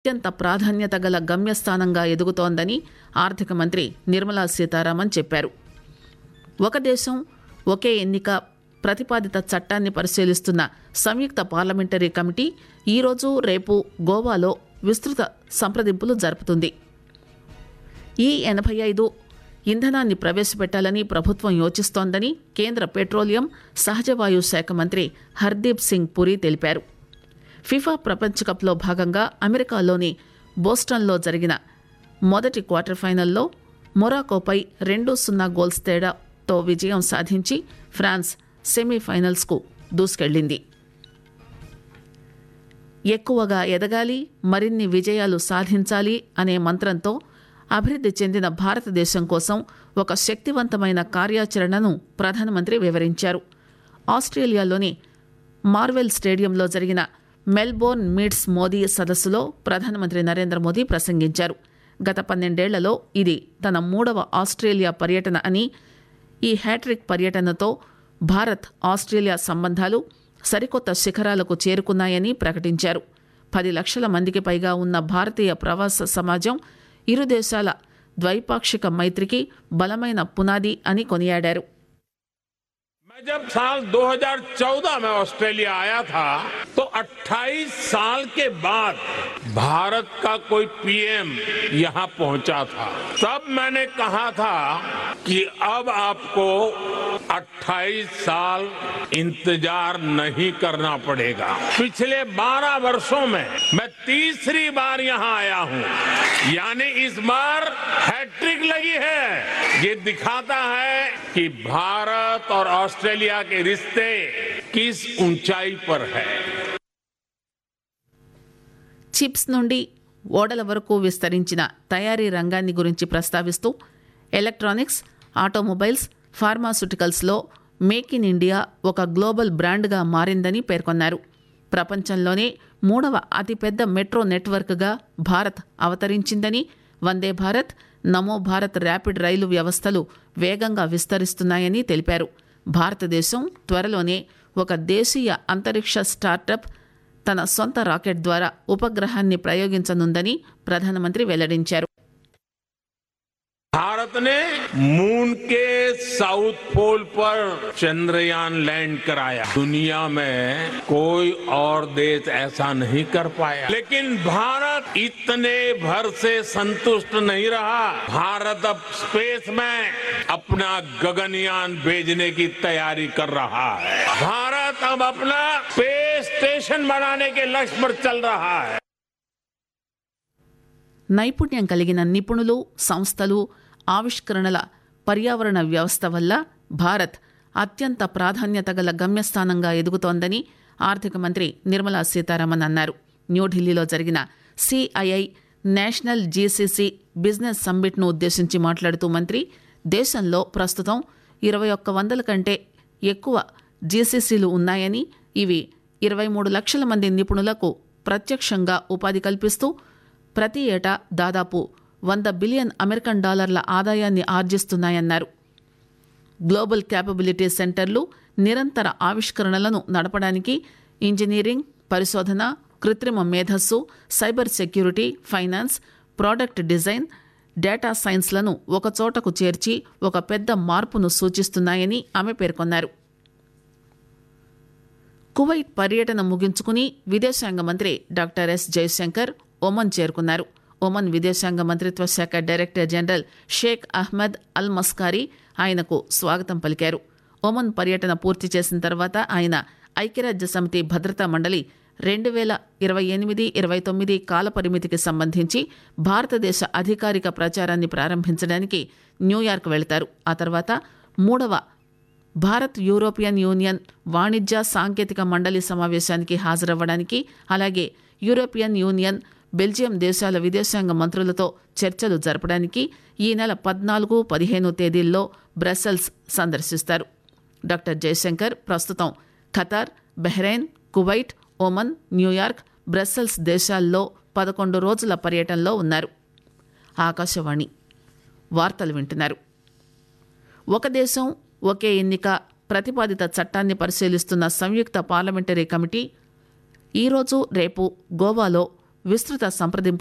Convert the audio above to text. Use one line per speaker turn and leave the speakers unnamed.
అత్యంత ప్రాధాన్యత గల గమ్యస్థానంగా ఎదుగుతోందని ఆర్థిక మంత్రి నిర్మలా సీతారామన్ చెప్పారు. ఒక దేశం ఒకే ఎన్నిక ప్రతిపాదిత చట్టాన్ని పరిశీలిస్తున్న సంయుక్త పార్లమెంటరీ కమిటీ ఈరోజు రేపు గోవాలో విస్తృత సంప్రదింపులు జరుపుతుంది. E85 ఇంధనాన్ని ప్రవేశపెట్టాలని ప్రభుత్వం యోచిస్తోందని కేంద్ర పెట్రోలియం సహజవాయు శాఖ మంత్రి హర్దీప్ సింగ్ పురి తెలిపారు. ఫిఫా ప్రపంచ కప్లో భాగంగా అమెరికాలోని బోస్టన్లో జరిగిన మొదటి క్వార్టర్ ఫైనల్లో మొరాకోపై 2-0 గోల్స్ తేడాతో విజయం సాధించి ఫ్రాన్స్ సెమీఫైనల్స్కు దూసుకెళ్లింది. ఎక్కువగా ఎదగాలి, మరిన్ని విజయాలు సాధించాలి అనే మంత్రంతో అభివృద్ధి చెందిన భారతదేశం కోసం ఒక శక్తివంతమైన కార్యాచరణను ప్రధానమంత్రి వివరించారు. ఆస్ట్రేలియాలోని మార్వెల్ స్టేడియంలో జరిగిన మెల్బోర్న్ మీట్స్ మోదీ సదస్సులో ప్రధానమంత్రి నరేంద్ర మోదీ ప్రసంగించారు. గత 12 ఏళ్లలో ఇది తన 3వ ఆస్ట్రేలియా పర్యటన అని, ఈ హ్యాట్రిక్ పర్యటనతో భారత్ ఆస్ట్రేలియా సంబంధాలు సరికొత్త శిఖరాలకు చేరుకున్నాయని ప్రకటించారు. 10 లక్షల మందికి పైగా ఉన్న భారతీయ ప్రవాస సమాజం ఇరు దేశాల ద్వైపాక్షిక మైత్రికి బలమైన పునాది అని కొనియాడారు.
मैं जब साल 2014 में ऑस्ट्रेलिया आया था तो 28 साल के बाद भारत का कोई पीएम यहां पहुंचा था. तब मैंने कहा था कि अब आपको 28 साल इंतजार नहीं करना पड़ेगा. पिछले 12 वर्षों में मैं तीसरी बार यहां आया हूं, यानी इस बार हैट्रिक लगी है. ये दिखाता है कि भारत और ऑस्ट्रेलिया के रिश्ते किस ऊंचाई पर है.
చిప్స్ నుండి ఓడల వరకు విస్తరించిన తయారీ రంగాన్ని గురించి ప్రస్తావిస్తూ electronics, automobiles, ఫార్మాస్యూటికల్స్లో make in India ఒక గ్లోబల్ బ్రాండ్గా మారిందని పేర్కొన్నారు. ప్రపంచంలోనే 3వ అతిపెద్ద మెట్రో నెట్వర్క్గా భారత్ అవతరించిందని, వందే భారత్, నమో భారత్ ర్యాపిడ్ రైలు వ్యవస్థలు వేగంగా విస్తరిస్తున్నాయని తెలిపారు. భారతదేశం త్వరలోనే ఒక దేశీయ అంతరిక్ష స్టార్టప్ తన సొంత రాకెట్ ద్వారా ఉపగ్రహాన్ని ప్రయోగించనుందని ప్రధానమంత్రి వెల్లడించారు.
भारत ने मून के साउथ पोल पर चंद्रयान लैंड कराया. दुनिया में कोई और देश ऐसा नहीं कर पाया. लेकिन भारत इतने भर से संतुष्ट नहीं रहा. भारत अब स्पेस में अपना गगनयान भेजने की तैयारी कर रहा है. भारत अब अपना स्पेस स्टेशन बनाने के लक्ष्य पर चल रहा है.
నైపుణ్యం కలిగిన నిపుణులు, సంస్థలు, ఆవిష్కరణల పర్యావరణ వ్యవస్థ వల్ల భారత్ అత్యంత ప్రాధాన్యత గల గమ్యస్థానంగా ఎదుగుతోందని ఆర్థిక మంత్రి నిర్మలా సీతారామన్ అన్నారు. న్యూఢిల్లీలో జరిగిన సిఐఐ నేషనల్ జీసీసీ బిజినెస్ సమ్మిట్ను ఉద్దేశించి మాట్లాడుతూ మంత్రి, దేశంలో ప్రస్తుతం 2100 కంటే ఎక్కువ జీసీసీలు ఉన్నాయని, ఇవి 23 లక్షల మంది నిపుణులకు ప్రత్యక్షంగా ఉపాధి కల్పిస్తూ ప్రతి ఏటా దాదాపు $100 బిలియన్ అమెరికన్ డాలర్ల ఆదాయాన్ని ఆర్జిస్తున్నాయన్నారు. గ్లోబల్ క్యాపబిలిటీ సెంటర్లు నిరంతర ఆవిష్కరణలను నడపడానికి ఇంజనీరింగ్, పరిశోధన, కృత్రిమ మేధస్సు, cyber security, finance, product design, data సైన్స్లను ఒకచోటకు చేర్చి ఒక పెద్ద మార్పును సూచిస్తున్నాయని ఆమె పేర్కొన్నారు. కువైట్ పర్యటన ముగించుకుని విదేశాంగ మంత్రి డాక్టర్ ఎస్ జయశంకర్ ఒమన్ చేరుకున్నారు. ఒమన్ విదేశాంగ మంత్రిత్వ శాఖ డైరెక్టర్ జనరల్ షేక్ అహ్మద్ అల్ మస్కారీ ఆయనకు స్వాగతం పలికారు. ఒమన్ పర్యటన పూర్తి చేసిన తర్వాత ఆయన ఐక్యరాజ్య సమితి భద్రతా మండలి 2028-29 కాల పరిమితికి సంబంధించి భారతదేశ అధికారిక ప్రచారాన్ని ప్రారంభించడానికి న్యూయార్క్ వెళతారు. ఆ తర్వాత 3వ భారత్ యూరోపియన్ యూనియన్ వాణిజ్య సాంకేతిక మండలి సమావేశానికి హాజరవ్వడానికి, అలాగే యూరోపియన్ యూనియన్, బెల్జియం దేశాల విదేశాంగ మంత్రులతో చర్చలు జరపడానికి ఈ నెల 14-15 తేదీల్లో బ్రసెల్స్ సందర్శిస్తారు. డాక్టర్ జయశంకర్ ప్రస్తుతం Qatar, Bahrain, Kuwait, Oman, New York, Brussels దేశాల్లో 11 రోజుల పర్యటనలో ఉన్నారు. ఆకాశవాణి వార్తలు వింటున్నారు. ఒక దేశం ఒకే ఎన్నిక ప్రతిపాదిత చట్టాన్ని పరిశీలిస్తున్న సంయుక్త పార్లమెంటరీ కమిటీ ఈరోజు రేపు గోవాలో విస్తృత సంప్రదింపులు